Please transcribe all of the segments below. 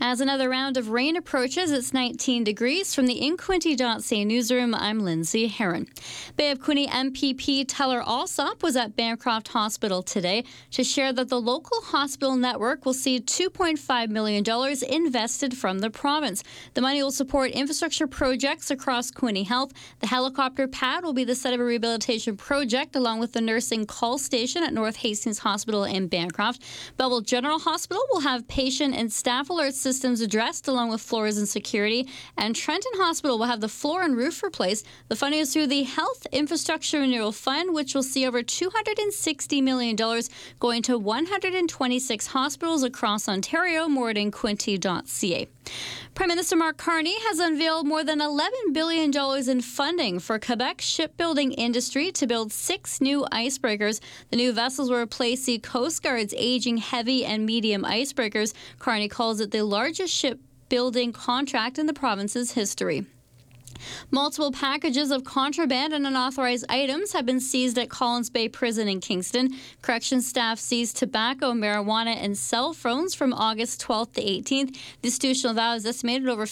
As another round of rain approaches, it's 19 degrees. From the InQuinte.ca newsroom, I'm Lindsay Heron. Bay of Quinte MPP Teller Alsop was at Bancroft Hospital today to share that the local hospital network will see $2.5 million invested from the province. The money will support infrastructure projects across Quinte Health. The helicopter pad will be the site of a rehabilitation project, along with the nursing call station at North Hastings Hospital in Bancroft. Belleville General Hospital will have patient and staff alert systems addressed, along with floors and security. And Trenton Hospital will have the floor and roof replaced. The funding is through the Health Infrastructure Renewal Fund, which will see over $260 million going to 126 hospitals across Ontario. More at InQuinte.ca. Prime Minister Mark Carney has unveiled more than $11 billion in funding for Quebec's shipbuilding industry to build 6 new icebreakers. The new vessels will replace the Coast Guard's aging heavy and medium icebreakers. Carney calls it the largest shipbuilding contract in the province's history. Multiple packages of contraband and unauthorized items have been seized at Collins Bay Prison in Kingston. Corrections staff seized tobacco, marijuana, and cell phones from August 12th to 18th. The institutional value is estimated at over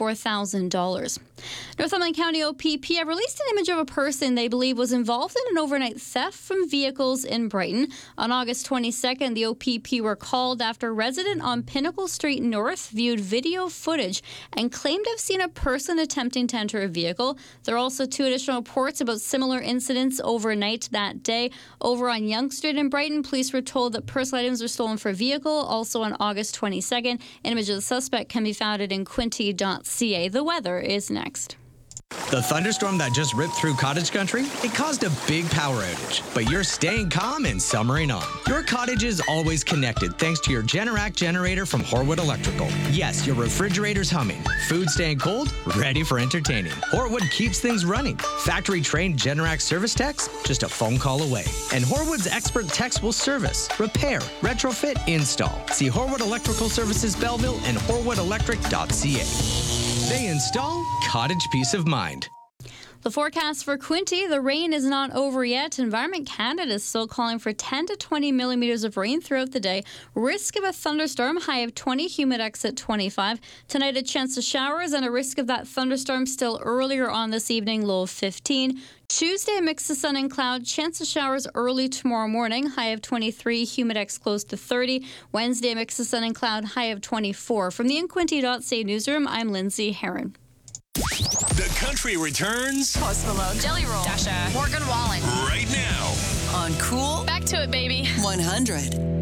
$54,000. Northumberland County OPP have released an image of a person they believe was involved in an overnight theft from vehicles in Brighton. On August 22nd, the OPP were called after a resident on Pinnacle Street North viewed video footage and claimed to have seen a person attempting to enter a vehicle. There are also 2 additional reports about similar incidents overnight that day. Over on Yonge Street in Brighton, police were told that personal items were stolen from a vehicle. Also on August 22nd, an image of the suspect can be found at InQuinte.ca. The weather is next. The thunderstorm that just ripped through cottage country, it caused a big power outage, but you're staying calm and summering on. Your cottage is always connected thanks to your Generac generator from Horwood Electrical. Yes, your refrigerator's humming, food staying cold, ready for entertaining. Horwood keeps things running. Factory-trained Generac service techs, just a phone call away. And Horwood's expert techs will service, repair, retrofit, install. See Horwood Electrical Services Belleville and HorwoodElectric.ca. They install cottage peace of mind. The forecast for Quinte, the rain is not over yet. Environment Canada is still calling for 10 to 20 millimeters of rain throughout the day. Risk of a thunderstorm, high of 20, humidex at 25. Tonight, a chance of showers and a risk of that thunderstorm still earlier on this evening, low of 15. Tuesday, a mix of sun and cloud, chance of showers early tomorrow morning, high of 23, humidex close to 30. Wednesday, a mix of sun and cloud, high of 24. From the InQuinte.ca newsroom, I'm Lindsay Heron. The Country returns. Post Malone, Jelly Roll, Dasha, Morgan Wallen. Right now. On Cool. Back to it, baby. 100.